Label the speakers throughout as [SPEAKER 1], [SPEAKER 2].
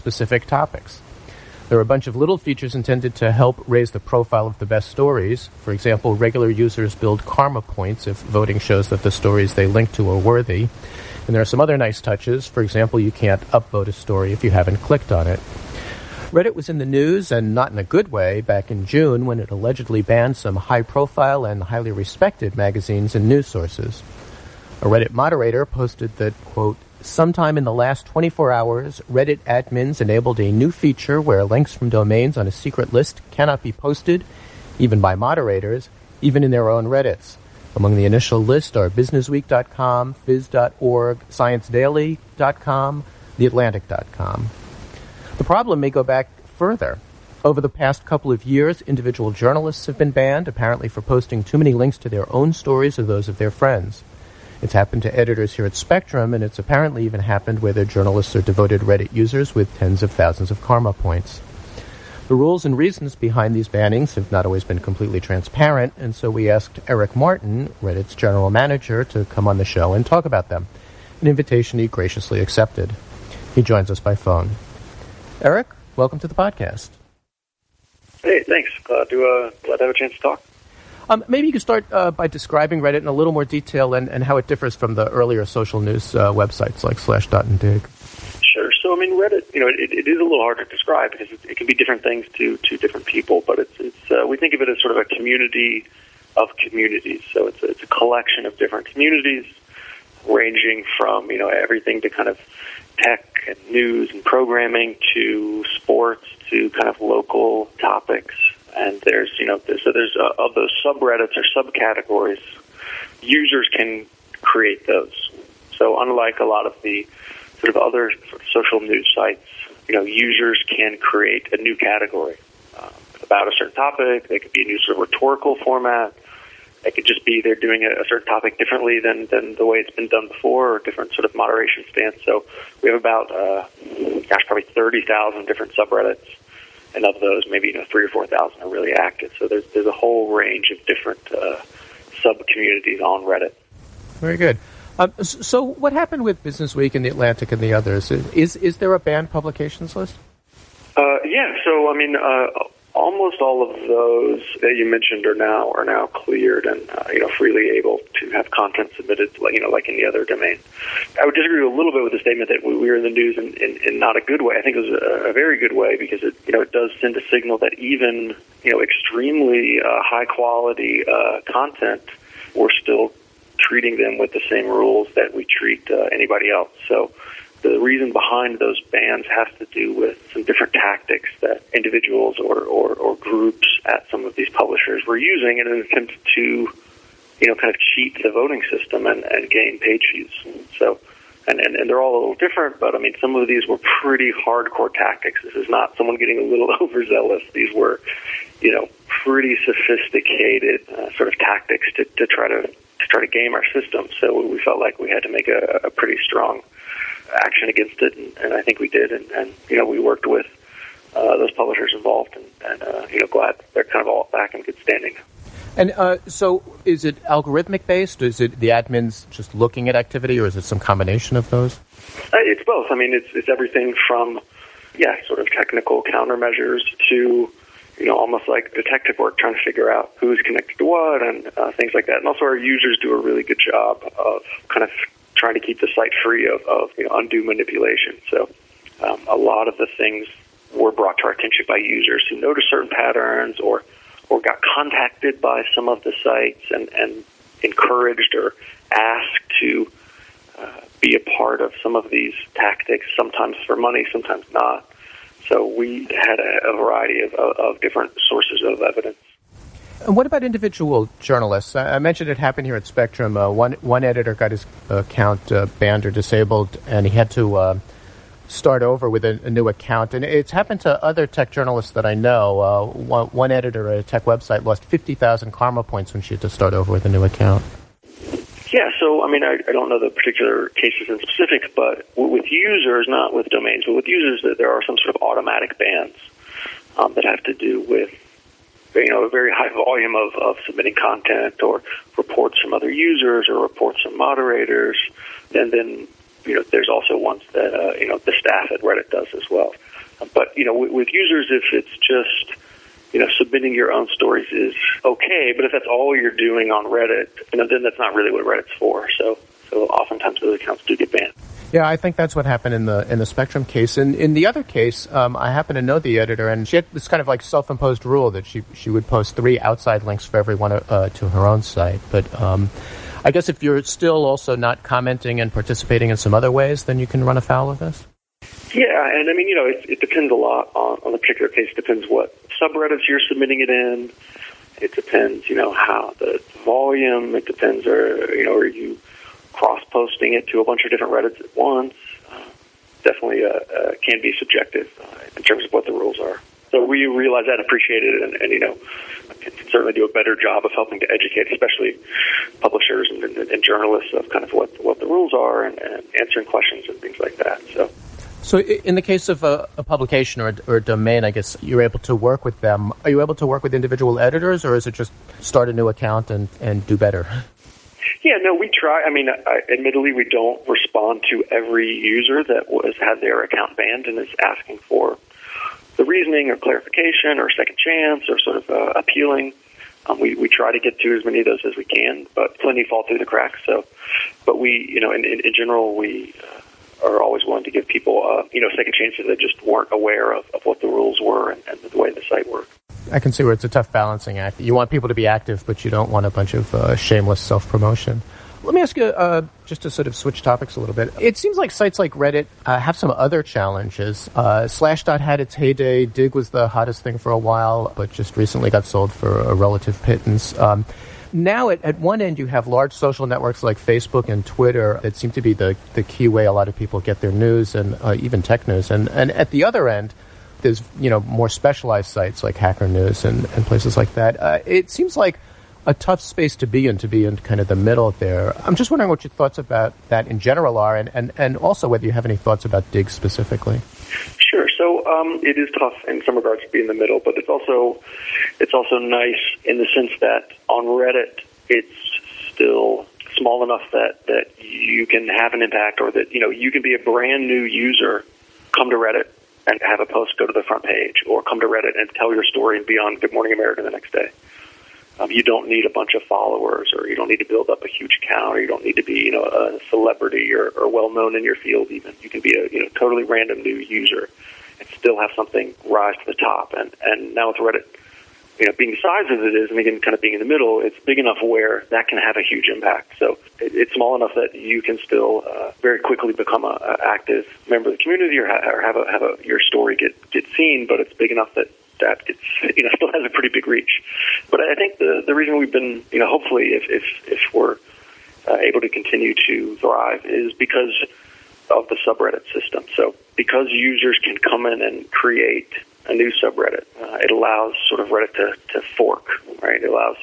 [SPEAKER 1] specific topics. There are a bunch of little features intended to help raise the profile of the best stories. For example, regular users build karma points if voting shows that the stories they link to are worthy. And there are some other nice touches. For example, you can't upvote a story if you haven't clicked on it. Reddit was in the news, and not in a good way, back in June when it allegedly banned some high-profile and highly respected magazines and news sources. A Reddit moderator posted that, quote, sometime in the last 24 hours, Reddit admins enabled a new feature where links from domains on a secret list cannot be posted, even by moderators, even in their own Reddits. Among the initial list are businessweek.com, phys.org, sciencedaily.com, theatlantic.com. The problem may go back further. Over the past couple of years, individual journalists have been banned, apparently for posting too many links to their own stories or those of their friends. It's happened to editors here at Spectrum, and it's apparently even happened where their journalists are devoted Reddit users with tens of thousands of karma points. The rules and reasons behind these bannings have not always been completely transparent, and so we asked Eric Martin, Reddit's general manager, to come on the show and talk about them, an invitation he graciously accepted. He joins us by phone. Eric, welcome to the podcast.
[SPEAKER 2] Hey, thanks. Glad to have a chance to talk.
[SPEAKER 1] Maybe you could start by describing Reddit in a little more detail and how it differs from the earlier social news websites like Slashdot and Dig.
[SPEAKER 2] Sure. So, I mean, Reddit, it is a little hard to describe because it can be different things to different people, but it's we think of it as sort of a community of communities. So it's a collection of different communities ranging from, everything to kind of tech and news and programming to sports to kind of local topics. And there's of those subreddits or subcategories, users can create those. So unlike a lot of the sort of other social news sites, users can create a new category about a certain topic. They could be a new sort of rhetorical format. It could just be they're doing a certain topic differently than the way it's been done before, or different sort of moderation stance. So we have about, probably 30,000 different subreddits. And of those, maybe 3,000 or 4,000 are really active. So there's a whole range of different sub-communities on Reddit.
[SPEAKER 1] Very good. So what happened with Business Week and The Atlantic and the others? Is there a banned publications list?
[SPEAKER 2] Yeah. So I mean, almost all of those that you mentioned are now cleared and freely able to have content submitted, like any other domain. I would disagree a little bit with the statement that we were in the news in not a good way. I think it was a very good way because it does send a signal that even extremely high quality content, we're still treating them with the same rules that we treat anybody else. So the reason behind those bans has to do with some different tactics that individuals or groups at some of these publishers were using in an attempt to, kind of cheat the voting system and gain page views. So, and they're all a little different, but I mean, some of these were pretty hardcore tactics. This is not someone getting a little overzealous. These were, pretty sophisticated sort of tactics to try to game our system. So we felt like we had to make a pretty strong action against it, and I think we did, and we worked with those publishers involved, and glad they're kind of all back in good standing.
[SPEAKER 1] And so is it algorithmic based? Is it the admins just looking at activity, or is it some combination of those?
[SPEAKER 2] It's both. I mean, it's everything from, sort of technical countermeasures to, almost like detective work, trying to figure out who's connected to what and things like that. And also our users do a really good job of kind of trying to keep the site free of undue manipulation. So a lot of the things were brought to our attention by users who noticed certain patterns or got contacted by some of the sites and encouraged or asked to be a part of some of these tactics, sometimes for money, sometimes not. So we had a variety of different sources of evidence.
[SPEAKER 1] And what about individual journalists? I mentioned it happened here at Spectrum. One editor got his account banned or disabled, and he had to start over with a new account. And it's happened to other tech journalists that I know. One editor at a tech website lost 50,000 karma points when she had to start over with a new account.
[SPEAKER 2] Yeah, so, I mean, I don't know the particular cases in specific, but with users, not with domains, but with users, there are some sort of automatic bans that have to do with, a very high volume of submitting content or reports from other users or reports from moderators. And then, there's also ones that, the staff at Reddit does as well. But, with users, if it's just, submitting your own stories is okay. But if that's all you're doing on Reddit, then that's not really what Reddit's for. So oftentimes those accounts do get banned.
[SPEAKER 1] Yeah, I think that's what happened in the Spectrum case. In the other case, I happen to know the editor, and she had this kind of like self-imposed rule that she would post 3 outside links for every one to her own site. But I guess if you're still also not commenting and participating in some other ways, then you can run afoul of this?
[SPEAKER 2] Yeah, and I mean, it depends a lot on the particular case. It depends what subreddits you're submitting it in. It depends, how the volume. It depends, are you cross-posting it to a bunch of different Reddits at once? Definitely can be subjective in terms of what the rules are. So we realize that, appreciate it, and can certainly do a better job of helping to educate, especially publishers and journalists, of kind of what the rules are and answering questions and things like that.
[SPEAKER 1] So in the case of a publication or a domain, I guess you're able to work with them. Are you able to work with individual editors, or is it just start a new account and do better?
[SPEAKER 2] Yeah, no, we try. I mean, admittedly, we don't respond to every user that had their account banned and is asking for the reasoning or clarification or second chance or sort of appealing. We try to get to as many of those as we can, but plenty fall through the cracks. But we, in general, we are always willing to give people, second chances that just weren't aware of what the rules were and the way the site worked.
[SPEAKER 1] I can see where it's a tough balancing act. You want people to be active, but you don't want a bunch of shameless self-promotion. Let me ask you, just to sort of switch topics a little bit. It seems like sites like Reddit have some other challenges. Slashdot had its heyday. Digg was the hottest thing for a while, but just recently got sold for a relative pittance. Now, at one end, you have large social networks like Facebook and Twitter that seem to be the key way a lot of people get their news and even tech news. And at the other end, there's more specialized sites like Hacker News and places like that. It seems like a tough space to be in kind of the middle there. I'm just wondering what your thoughts about that in general are, and also whether you have any thoughts about Digg specifically.
[SPEAKER 2] Sure. So it is tough in some regards to be in the middle, but it's also nice in the sense that on Reddit it's still small enough that you can have an impact, or that you can be a brand new user, come to Reddit and have a post go to the front page, or come to Reddit and tell your story and be on Good Morning America the next day. You don't need a bunch of followers, or you don't need to build up a huge account, or you don't need to be, a celebrity or well-known in your field even. You can be a, totally random new user and still have something rise to the top. And now with Reddit, being the size as it is, and again, kind of being in the middle, it's big enough where that can have a huge impact. So it's small enough that you can still very quickly become an active member of the community, or have your story get seen, but it's big enough that gets, still has a pretty big reach. But I think the reason we've been, hopefully if we're able to continue to thrive is because of the subreddit system. So because users can come in and create a new subreddit, it allows sort of Reddit to fork, right? It allows,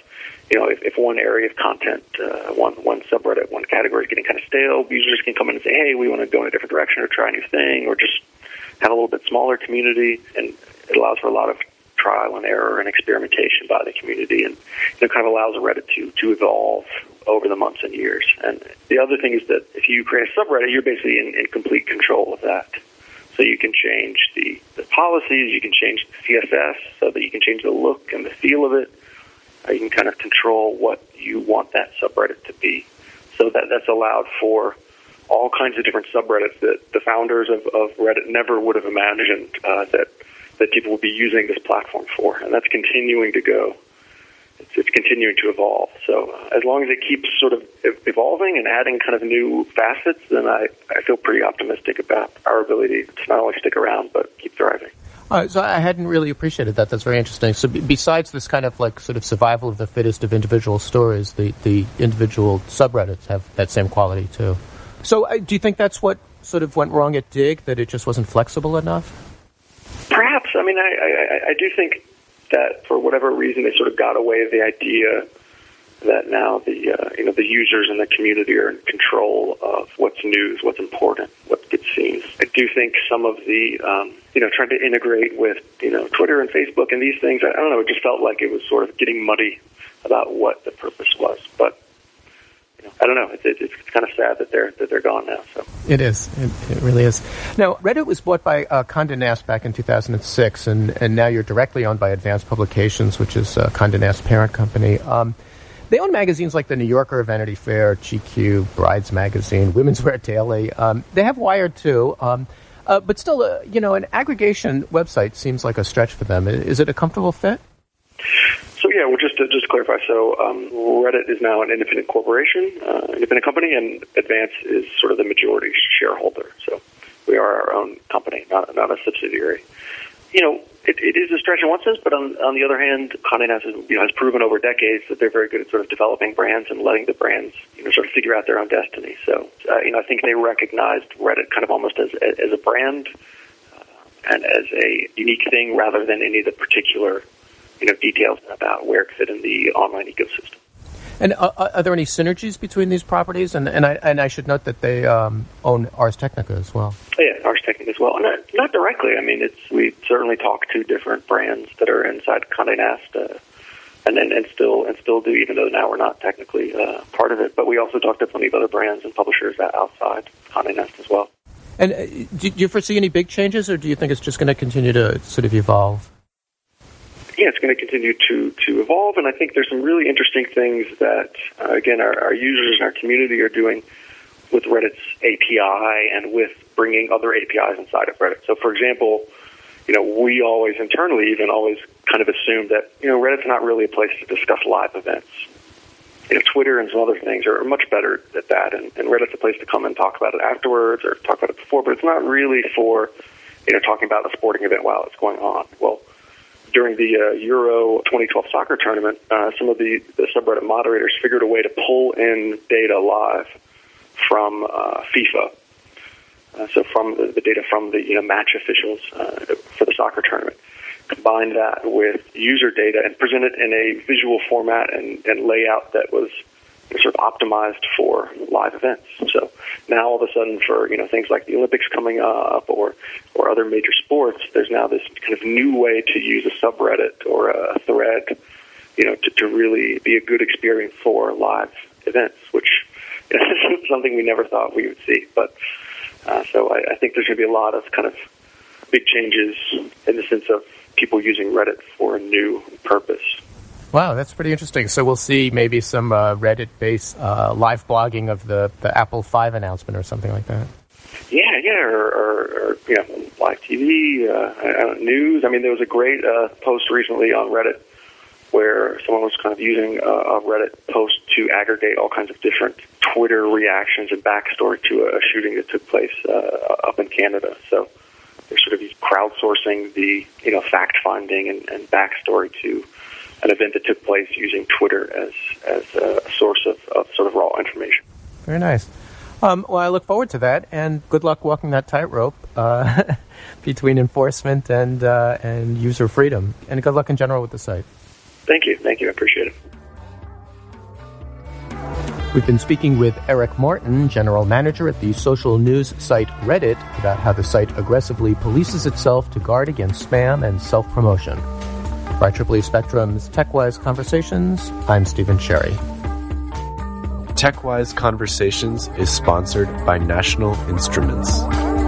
[SPEAKER 2] if one area of content, one subreddit, one category is getting kind of stale, users can come in and say, hey, we want to go in a different direction or try a new thing, or just have a little bit smaller community, and it allows for a lot of trial and error and experimentation by the community, and it kind of allows Reddit to evolve over the months and years. And the other thing is that if you create a subreddit, you're basically in complete control of that. So you can change the policies, you can change the CSS so that you can change the look and the feel of it. You can kind of control what you want that subreddit to be. So that's allowed for all kinds of different subreddits that the founders of Reddit never would have imagined that people would be using this platform for. And that's continuing to go. It's continuing to evolve. So as long as it keeps sort of evolving and adding kind of new facets, then I feel pretty optimistic about our ability to not only stick around, but keep thriving.
[SPEAKER 1] So I hadn't really appreciated that. That's very interesting. So besides this kind of like sort of survival of the fittest of individual stories, the individual subreddits have that same quality too. So do you think that's what sort of went wrong at Digg, that it just wasn't flexible enough?
[SPEAKER 2] Perhaps. I mean, I do think that for whatever reason they sort of got away with the idea that now the users and the community are in control of what's news, what's important, what gets seen. I do think some of the trying to integrate with Twitter and Facebook and these things, I don't know, it just felt like it was sort of getting muddy about what the purpose was. But I don't know. It's kind of sad that they're gone now. So
[SPEAKER 1] it is. It really is. Now, Reddit was bought by Condé Nast back in 2006, and now you're directly owned by Advanced Publications, which is Condé Nast's parent company. They own magazines like The New Yorker, Vanity Fair, GQ, Brides Magazine, Women's Wear Daily. They have Wired too, but still, an aggregation website seems like a stretch for them. Is it a comfortable fit?
[SPEAKER 2] So yeah, well, just to clarify, so Reddit is now an independent corporation, independent company, and Advance is sort of the majority shareholder. So we are our own company, not a subsidiary. It is a stretch in one sense, but on the other hand, Condé Nast has proven over decades that they're very good at sort of developing brands and letting the brands sort of figure out their own destiny. So I think they recognized Reddit kind of almost as a brand and as a unique thing rather than any of the particular details about where it fit in the online ecosystem.
[SPEAKER 1] And are there any synergies between these properties? And I should note that they own Ars Technica as well.
[SPEAKER 2] Yeah, Ars Technica as well. Not directly. I mean, we certainly talk to different brands that are inside Condé Nast, and still do, even though now we're not technically part of it. But we also talk to plenty of other brands and publishers outside Condé Nast as well.
[SPEAKER 1] And do you foresee any big changes, or do you think it's just going to continue to sort of evolve?
[SPEAKER 2] Yeah, it's going to continue to evolve, and I think there's some really interesting things that, again, our users and our community are doing with Reddit's API and with bringing other APIs inside of Reddit. So, for example, we always internally even always kind of assume that, Reddit's not really a place to discuss live events. Twitter and some other things are much better at that, and Reddit's a place to come and talk about it afterwards or talk about it before, but it's not really for, talking about a sporting event while it's going on. Well, during the Euro 2012 soccer tournament, some of the subreddit moderators figured a way to pull in data live from FIFA. So from the data from the match officials for the soccer tournament, combine that with user data and present it in a visual format and layout that was sort of optimized for live events. So now all of a sudden for things like the Olympics coming up or other major sports, there's now this kind of new way to use a subreddit or a thread, to really be a good experience for live events, which is something we never thought we would see. But so I think there's going to be a lot of kind of big changes in the sense of people using Reddit for a new purpose.
[SPEAKER 1] Wow, that's pretty interesting. So we'll see maybe some Reddit-based live blogging of the Apple 5 announcement or something like that.
[SPEAKER 2] Yeah, or live TV, news. I mean, there was a great post recently on Reddit where someone was kind of using a Reddit post to aggregate all kinds of different Twitter reactions and backstory to a shooting that took place up in Canada. So they're sort of crowdsourcing the fact-finding and backstory to an event that took place using Twitter as a source of sort of raw information.
[SPEAKER 1] Very nice. Well, I look forward to that, and good luck walking that tightrope between enforcement and user freedom. And good luck in general with the site.
[SPEAKER 2] Thank you. I appreciate it.
[SPEAKER 1] We've been speaking with Eric Martin, general manager at the social news site Reddit, about how the site aggressively polices itself to guard against spam and self-promotion. For IEEE Spectrum's TechWise Conversations, I'm Stephen Cherry.
[SPEAKER 3] TechWise Conversations is sponsored by National Instruments.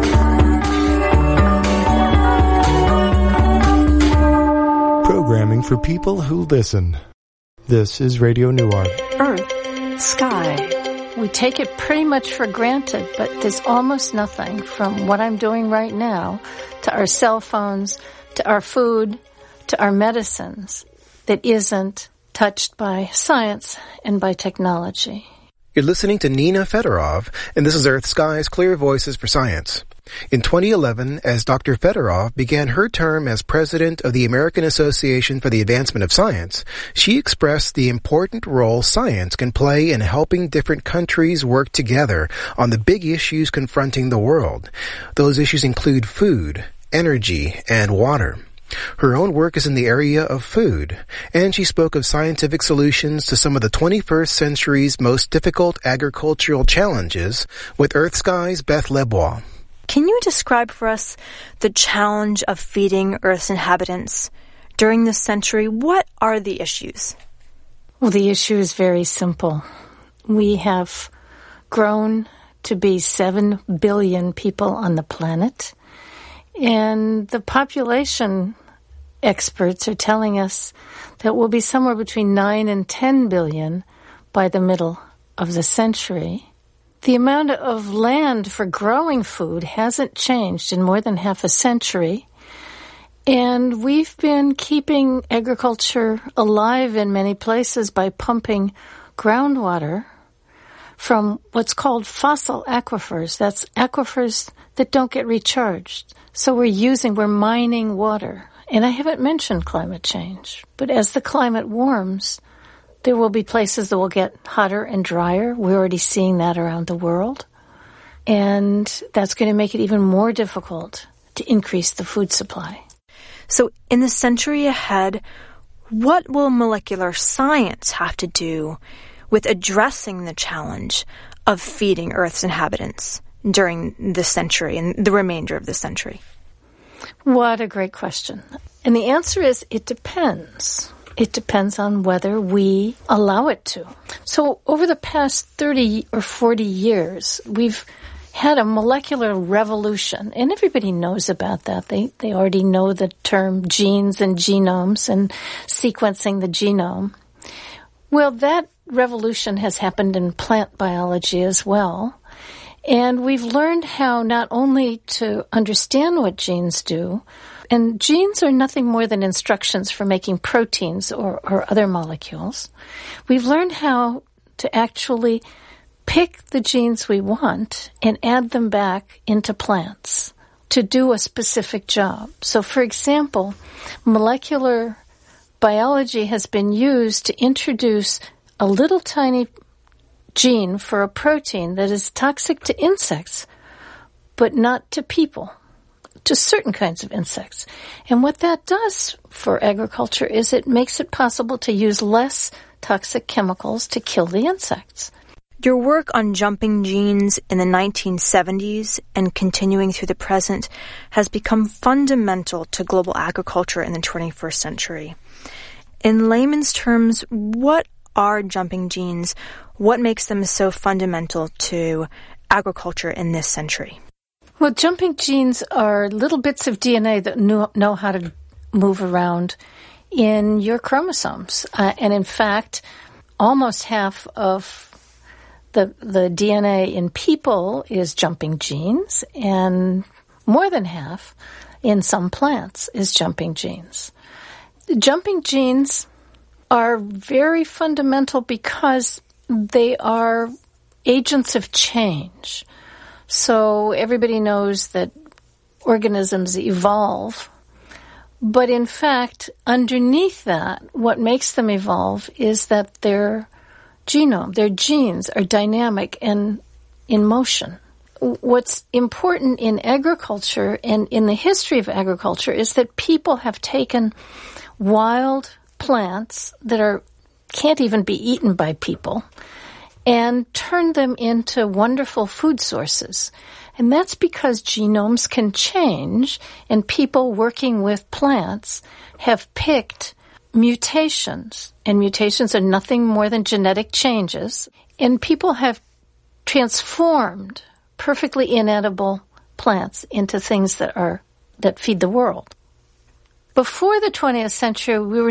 [SPEAKER 4] Programming for people who listen. This is Radio Newark.
[SPEAKER 5] Earth, sky. We take it pretty much for granted, but there's almost nothing from what I'm doing right now to our cell phones, to our food, to our medicines that isn't touched by science and by technology.
[SPEAKER 6] You're listening to Nina Fedorov, and this is Earth Sky's Clear Voices for Science. In 2011, as Dr. Fedorov began her term as president of the American Association for the Advancement of Science, she expressed the important role science can play in helping different countries work together on the big issues confronting the world. Those issues include food, energy, and water. Her own work is in the area of food, and she spoke of scientific solutions to some of the 21st century's most difficult agricultural challenges with Earth Sky's Beth Lebois.
[SPEAKER 7] Can you describe for us the challenge of feeding Earth's inhabitants? During this century, what are the issues?
[SPEAKER 5] Well, the issue is very simple. We have grown to be 7 billion people on the planet. And the population experts are telling us that we'll be somewhere between 9 and 10 billion by the middle of the century. The amount of land for growing food hasn't changed in more than half a century. And we've been keeping agriculture alive in many places by pumping groundwater from what's called fossil aquifers. That's aquifers that don't get recharged. So we're mining water. And I haven't mentioned climate change, but as the climate warms, there will be places that will get hotter and drier. We're already seeing that around the world. And that's going to make it even more difficult to increase the food supply.
[SPEAKER 7] So in the century ahead, what will molecular science have to do with addressing the challenge of feeding Earth's inhabitants during this century and the remainder of the century?
[SPEAKER 5] What a great question. And the answer is it depends. It depends on whether we allow it to. So over the past 30 or 40 years, we've had a molecular revolution, and everybody knows about that. They already know the term genes and genomes and sequencing the genome. Well, that revolution has happened in plant biology as well. And we've learned how not only to understand what genes do, and genes are nothing more than instructions for making proteins or other molecules. We've learned how to actually pick the genes we want and add them back into plants to do a specific job. So, for example, molecular biology has been used to introduce a little tiny gene for a protein that is toxic to insects, but not to people, to certain kinds of insects. And what that does for agriculture is it makes it possible to use less toxic chemicals to kill the insects.
[SPEAKER 7] Your work on jumping genes in the 1970s and continuing through the present has become fundamental to global agriculture in the 21st century. In layman's terms, what are jumping genes? What makes them so fundamental to agriculture in this century?
[SPEAKER 5] Well, jumping genes are little bits of DNA that know how to move around in your chromosomes. And in fact, almost half of the DNA in people is jumping genes, and more than half in some plants is jumping genes. Jumping genes are very fundamental because they are agents of change. So everybody knows that organisms evolve, but in fact, underneath that, what makes them evolve is that their genome, their genes are dynamic and in motion. What's important in agriculture and in the history of agriculture is that people have taken wild plants that can't even be eaten by people and turned them into wonderful food sources. And that's because genomes can change, and people working with plants have picked mutations, and mutations are nothing more than genetic changes, and people have transformed perfectly inedible plants into things that feed the world. Before the 20th century, we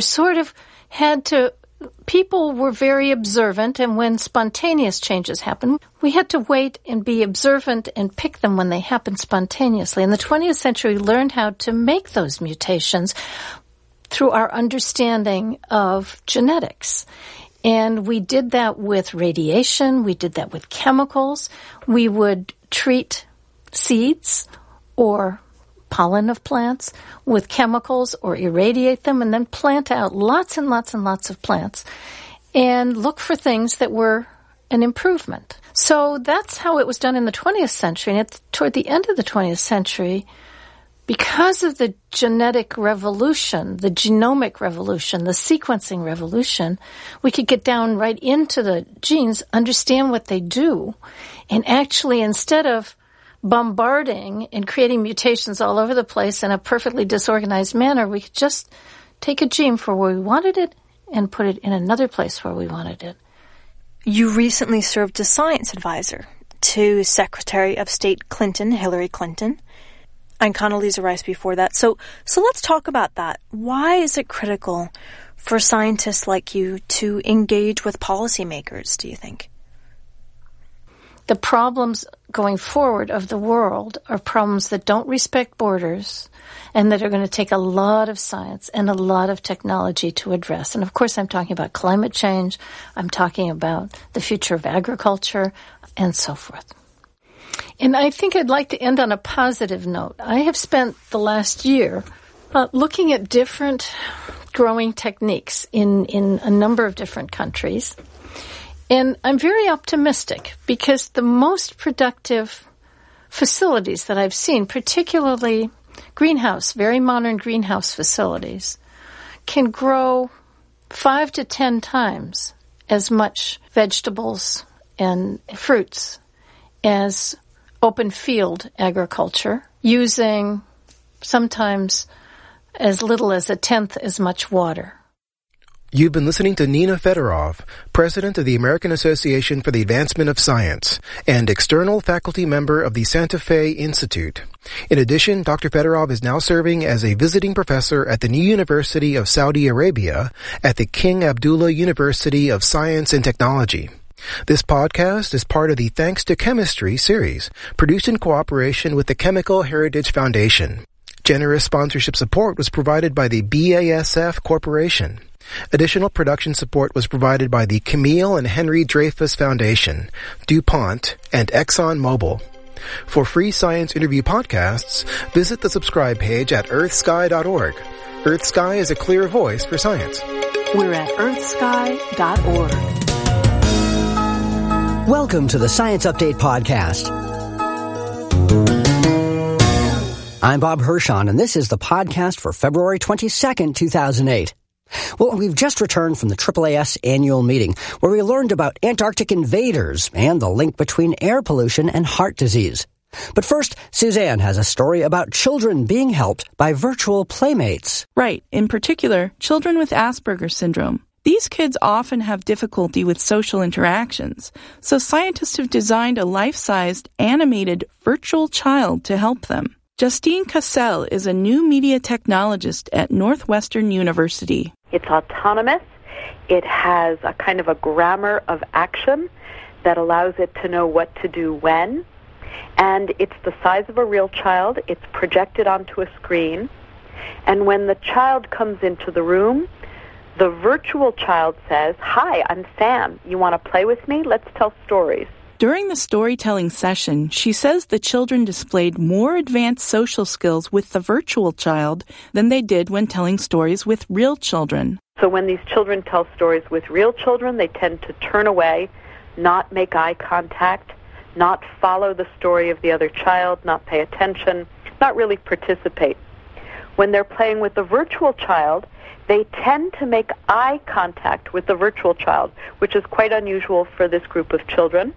[SPEAKER 5] were people were very observant, and when spontaneous changes happened, we had to wait and be observant and pick them when they happened spontaneously. In the 20th century, we learned how to make those mutations through our understanding of genetics. And we did that with radiation. We did that with chemicals. We would treat seeds or pollen of plants with chemicals or irradiate them and then plant out lots and lots and lots of plants and look for things that were an improvement. So that's how it was done in the 20th century. And toward the end of the 20th century, because of the genetic revolution, the genomic revolution, the sequencing revolution, we could get down right into the genes, understand what they do, and actually, instead of bombarding and creating mutations all over the place in a perfectly disorganized manner, we could just take a gene for where we wanted it and put it in another place where we wanted it.
[SPEAKER 7] You recently served as science advisor to Secretary of State Clinton, Hillary Clinton, and Condoleezza Rice before that. So let's talk about that. Why is it critical for scientists like you to engage with policymakers, do you think?
[SPEAKER 5] The problems going forward of the world are problems that don't respect borders and that are going to take a lot of science and a lot of technology to address. And of course, I'm talking about climate change. I'm talking about the future of agriculture and so forth. And I think I'd like to end on a positive note. I have spent the last year looking at different growing techniques in a number of different countries. And I'm very optimistic because the most productive facilities that I've seen, particularly very modern greenhouse facilities, can grow 5 to 10 times as much vegetables and fruits as open field agriculture, using sometimes as little as 1/10 as much water.
[SPEAKER 6] You've been listening to Nina Fedorov, President of the American Association for the Advancement of Science and external faculty member of the Santa Fe Institute. In addition, Dr. Fedorov is now serving as a visiting professor at the New University of Saudi Arabia at the King Abdullah University of Science and Technology. This podcast is part of the Thanks to Chemistry series, produced in cooperation with the Chemical Heritage Foundation. Generous sponsorship support was provided by the BASF Corporation. Additional production support was provided by the Camille and Henry Dreyfus Foundation, DuPont, and ExxonMobil. For free science interview podcasts, visit the subscribe page at earthsky.org. EarthSky is a clear voice for science.
[SPEAKER 8] We're at earthsky.org. Welcome to the Science Update Podcast. I'm Bob Hirschon, and this is the podcast for February 22nd, 2008. Well, we've just returned from the AAAS annual meeting, where we learned about Antarctic invaders and the link between air pollution and heart disease. But first, Suzanne has a story about children being helped by virtual playmates.
[SPEAKER 9] Right. In particular, children with Asperger's syndrome. These kids often have difficulty with social interactions, so scientists have designed a life-sized, animated virtual child to help them. Justine Cassell is a new media technologist at Northwestern University.
[SPEAKER 10] It's autonomous. It has a kind of a grammar of action that allows it to know what to do when. And it's the size of a real child. It's projected onto a screen. And when the child comes into the room, the virtual child says, "Hi, I'm Sam. You want to play with me? Let's tell stories."
[SPEAKER 9] During the storytelling session, she says the children displayed more advanced social skills with the virtual child than they did when telling stories with real children.
[SPEAKER 10] So when these children tell stories with real children, they tend to turn away, not make eye contact, not follow the story of the other child, not pay attention, not really participate. When they're playing with the virtual child, they tend to make eye contact with the virtual child, which is quite unusual for this group of children.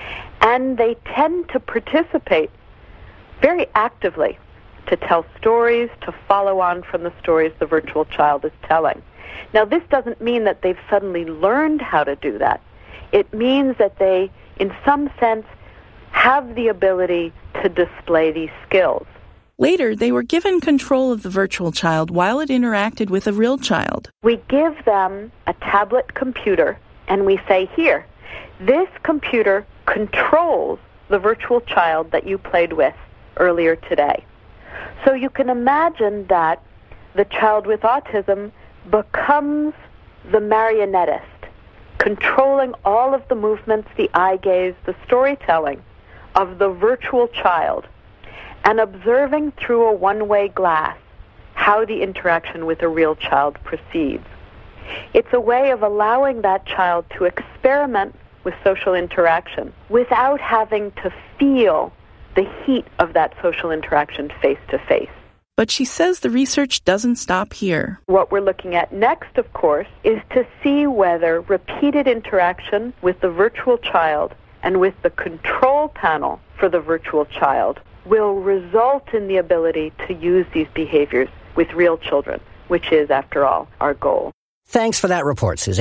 [SPEAKER 10] And they tend to participate very actively, to tell stories, to follow on from the stories the virtual child is telling. Now, this doesn't mean that they've suddenly learned how to do that. It means that they, in some sense, have the ability to display these skills.
[SPEAKER 9] Later, they were given control of the virtual child while it interacted with a real child.
[SPEAKER 10] We give them a tablet computer, and we say, "Here, this computer controls the virtual child that you played with earlier today." So you can imagine that the child with autism becomes the marionettist, controlling all of the movements, the eye gaze, the storytelling of the virtual child, and observing through a one-way glass how the interaction with a real child proceeds. It's a way of allowing that child to experiment with social interaction without having to feel the heat of that social interaction face-to-face.
[SPEAKER 9] But she says the research doesn't stop here.
[SPEAKER 10] What we're looking at next, of course, is to see whether repeated interaction with the virtual child and with the control panel for the virtual child will result in the ability to use these behaviors with real children, which is, after all, our goal.
[SPEAKER 8] Thanks for that report, Suzanne.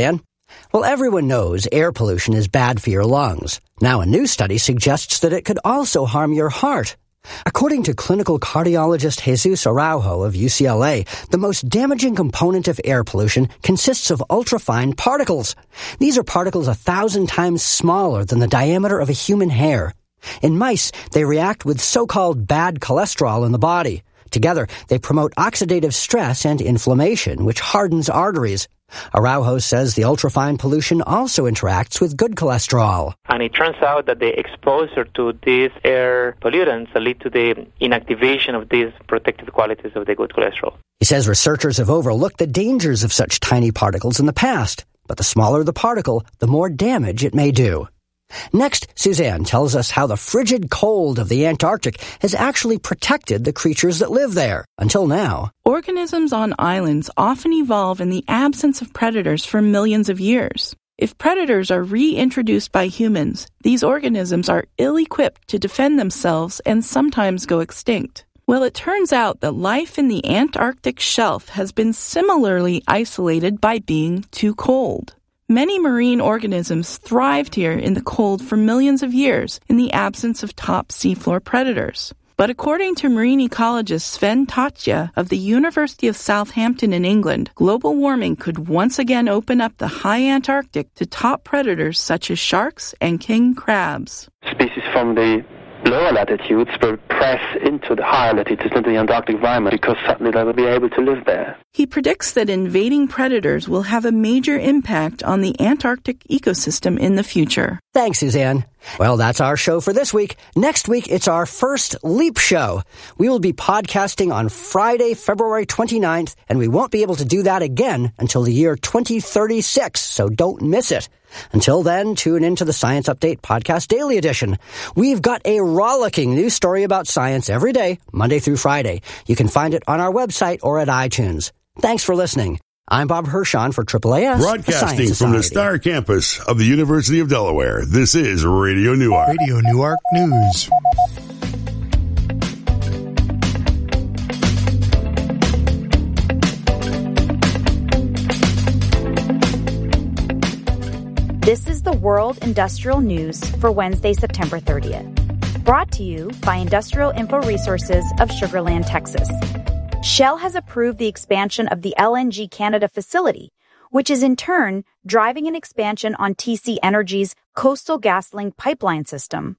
[SPEAKER 8] Well, everyone knows air pollution is bad for your lungs. Now a new study suggests that it could also harm your heart. According to clinical cardiologist Jesus Araujo of UCLA, the most damaging component of air pollution consists of ultrafine particles. These are particles 1,000 times smaller than the diameter of a human hair. In mice, they react with so-called bad cholesterol in the body. Together, they promote oxidative stress and inflammation, which hardens arteries. Araujo says the ultrafine pollution also interacts with good cholesterol.
[SPEAKER 11] And it turns out that the exposure to these air pollutants lead to the inactivation of these protective qualities of the good cholesterol.
[SPEAKER 8] He says researchers have overlooked the dangers of such tiny particles in the past, but the smaller the particle, the more damage it may do. Next, Suzanne tells us how the frigid cold of the Antarctic has actually protected the creatures that live there, until now.
[SPEAKER 9] Organisms on islands often evolve in the absence of predators for millions of years. If predators are reintroduced by humans, these organisms are ill-equipped to defend themselves and sometimes go extinct. Well, it turns out that life in the Antarctic shelf has been similarly isolated by being too cold. Many marine organisms thrived here in the cold for millions of years in the absence of top seafloor predators. But according to marine ecologist Sven Tatja of the University of Southampton in England, global warming could once again open up the high Antarctic to top predators such as sharks and king crabs.
[SPEAKER 12] Species from the lower latitudes will press into the higher latitudes, into the Antarctic environment, because suddenly they will be able to live there.
[SPEAKER 9] He predicts that invading predators will have a major impact on the Antarctic ecosystem in the future.
[SPEAKER 8] Thanks, Suzanne. Well, that's our show for this week. Next week, it's our first Leap Show. We will be podcasting on Friday, February 29th, and we won't be able to do that again until the year 2036, so don't miss it. Until then, tune into the Science Update Podcast Daily Edition. We've got a rollicking news story about science every day, Monday through Friday. You can find it on our website or at iTunes. Thanks for listening. I'm Bob Hirschon for AAAS.
[SPEAKER 13] Broadcasting from the Star Campus of the University of Delaware, this is Radio Newark.
[SPEAKER 4] Radio Newark News.
[SPEAKER 14] This is the World Industrial News for Wednesday, September 30th. Brought to you by Industrial Info Resources of Sugar Land, Texas. Shell has approved the expansion of the LNG Canada facility, which is in turn driving an expansion on TC Energy's Coastal GasLink pipeline system.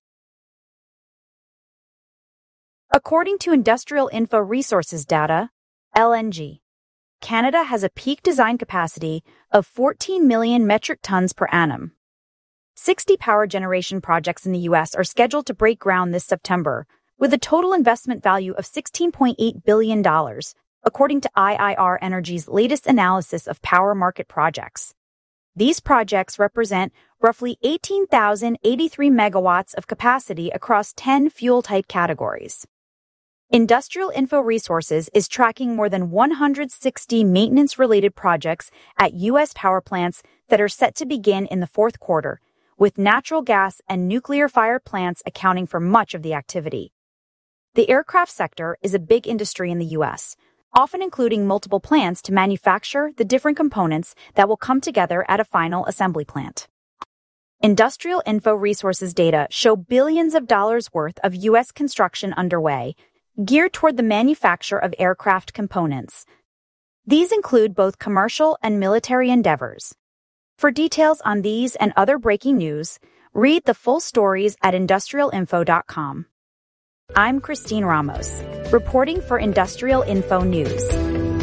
[SPEAKER 14] According to Industrial Info Resources data, LNG Canada has a peak design capacity of 14 million metric tons per annum. 60 power generation projects in the U.S. are scheduled to break ground this September, with a total investment value of $16.8 billion, according to IIR Energy's latest analysis of power market projects. These projects represent roughly 18,083 megawatts of capacity across 10 fuel-type categories. Industrial Info Resources is tracking more than 160 maintenance-related projects at U.S. power plants that are set to begin in the fourth quarter, with natural gas and nuclear-fired plants accounting for much of the activity. The aircraft sector is a big industry in the U.S., often including multiple plants to manufacture the different components that will come together at a final assembly plant. Industrial Info Resources data show billions of dollars worth of U.S. construction underway, geared toward the manufacture of aircraft components. These include both commercial and military endeavors. For details on these and other breaking news, read the full stories at industrialinfo.com. I'm Christine Ramos, reporting for Industrial Info News.